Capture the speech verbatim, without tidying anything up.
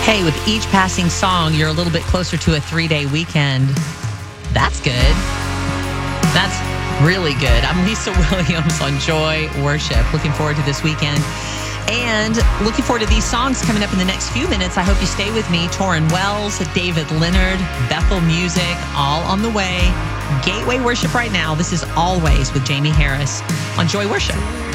Hey, with each passing song, you're a little bit closer to a three-day weekend. That's good. That's really good. I'm Lisa Williams on Joy Worship. Looking forward to this weekend. And looking forward to these songs coming up in the next few minutes. I hope you stay with me. Torrin Wells, David Leonard, Bethel Music, all on the way. Gateway Worship right now. This is Always with Jamie Harris on Joy Worship.